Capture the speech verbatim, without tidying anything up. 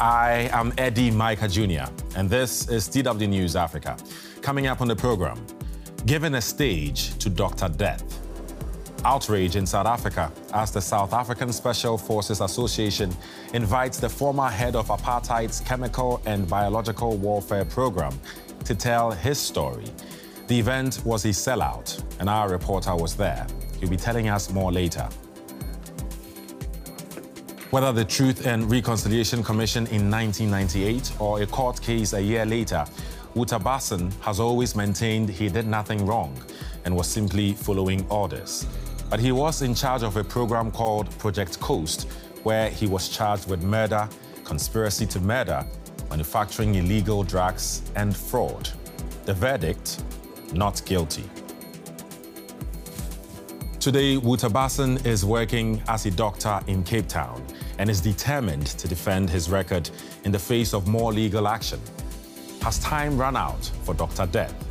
I am Eddie Micah Junior, and this is D W News Africa. Coming up on the program, giving a stage to Doctor Death. Outrage in South Africa as the South African Special Forces Association invites the former head of apartheid's chemical and biological warfare program to tell his story. The event was a sellout, and our reporter was there. He'll be telling us more later. Whether the Truth and Reconciliation Commission in nineteen ninety-eight or a court case a year later, Wouter has always maintained he did nothing wrong and was simply following orders. But he was in charge of a program called Project Coast, where he was charged with murder, conspiracy to murder, manufacturing illegal drugs, and fraud. The verdict, not guilty. Today, Wouter is working as a doctor in Cape Town and is determined to defend his record in the face of more legal action. Has time run out for Doctor Death?